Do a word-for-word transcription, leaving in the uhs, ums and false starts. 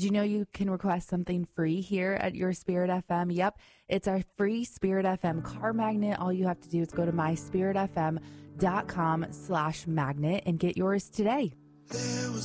you know you can request something free here at Your Spirit F M? Yep, it's our free Spirit F M car magnet. All you have to do is go to my spirit f m dot com slash magnet and get yours today.